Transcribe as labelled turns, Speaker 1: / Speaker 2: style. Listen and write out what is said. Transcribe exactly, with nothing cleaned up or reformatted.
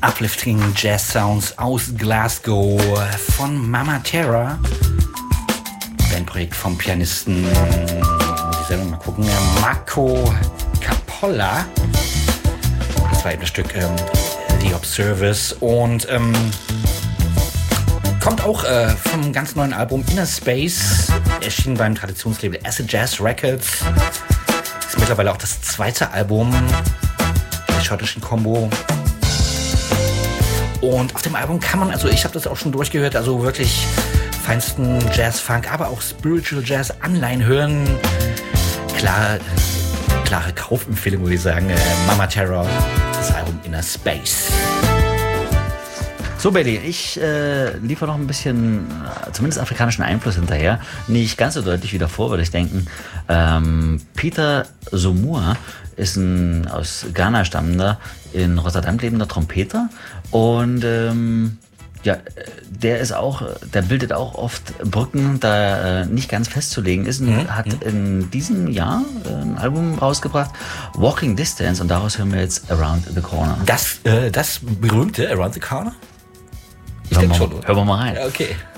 Speaker 1: Uplifting Jazz Sounds aus Glasgow von Mama Terra. Bandprojekt vom Pianisten, muss ich selber mal gucken, Marco Capolla. Das war eben das Stück ähm, The Observers und ähm, kommt auch äh, vom ganz neuen Album Inner Space, erschienen beim Traditionslabel Acid Jazz Records. Ist mittlerweile auch das zweite Album der schottischen Combo. Und auf dem Album kann man, also ich habe das auch schon durchgehört, also wirklich feinsten Jazz-Funk, aber auch Spiritual Jazz-Anleihen hören. Klar, klare Kaufempfehlung, würde ich sagen. Äh, Mama Terra, das Album Inner Space.
Speaker 2: So, Bailey, ich äh, liefere noch ein bisschen, äh, zumindest afrikanischen Einfluss hinterher. Nicht ganz so deutlich wie davor, würde ich denken. Ähm, Peter Somua ist ein aus Ghana stammender, in Rotterdam lebender Trompeter. Und ähm, ja, der ist auch, der bildet auch oft Brücken, da äh, nicht ganz festzulegen ist. Und mhm. hat in diesem Jahr äh, ein Album rausgebracht, Walking Distance, und daraus hören wir jetzt Around the Corner.
Speaker 1: Das, äh, das berühmte Around the Corner? Ich
Speaker 2: denke
Speaker 1: schon.
Speaker 2: Hören wir mal rein.
Speaker 1: Okay.